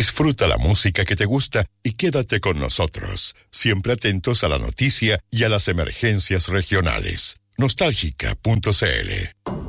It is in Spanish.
Disfruta la música que te gusta y quédate con nosotros, siempre atentos a la noticia y a las emergencias regionales. Nostálgica.cl